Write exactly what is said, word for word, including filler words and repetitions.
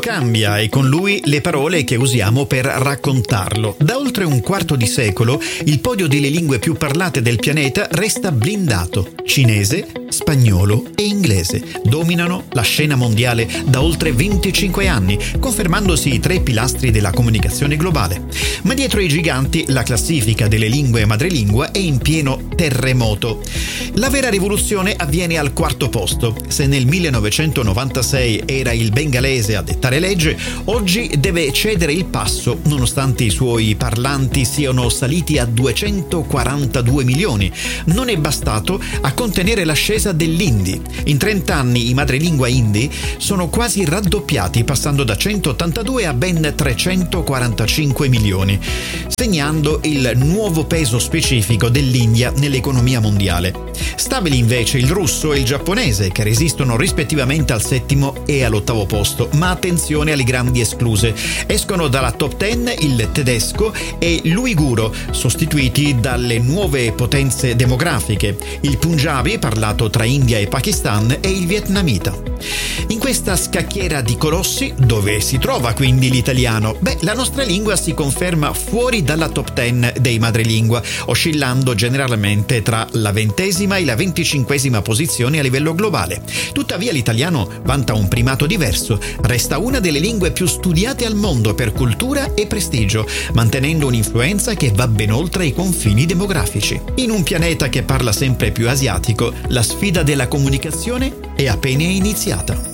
cambia e con lui le parole che usiamo per raccontarlo. Da oltre un quarto di secolo il podio delle lingue più parlate del pianeta resta blindato. Cinese, spagnolo e inglese dominano la scena mondiale da oltre venticinque anni, confermandosi i tre pilastri della comunicazione globale. Ma dietro i giganti la classifica delle lingue madrelingua è in pieno terremoto. La vera rivoluzione avviene al quarto posto. Se nel millenovecentonovantasei era il bengalese a dettare legge, oggi deve cedere il passo nonostante i suoi parlanti siano saliti a duecentoquarantadue milioni. Non è bastato a contenere l'ascesa dell'hindi. In trenta anni i madrelingua hindi sono quasi raddoppiati, passando da centottantadue a ben trecentoquarantacinque milioni, segnando il nuovo peso specifico dell'India nell'economia mondiale. Stabili invece il russo e il giapponese, che resistono rispettivamente al settimo e all'ottavo posto, ma attenzione alle grandi escluse. Escono dalla top dieci il tedesco e l'uiguro, sostituiti dalle nuove potenze demografiche, il punjabi parlato tra India e Pakistan e il vietnamita. In questa scacchiera di colossi, dove si trova quindi l'italiano? Beh, la nostra lingua si conferma fuori dalla top dieci dei madrelingua, oscillando generalmente tra la ventesima e la venticinquesima posizione a livello globale. Tuttavia l'italiano vanta un primato diverso, resta una delle lingue più studiate al mondo per cultura e prestigio, mantenendo un'influenza che va ben oltre i confini demografici. In un pianeta che parla sempre più asiatico, la sfida della comunicazione è appena iniziata.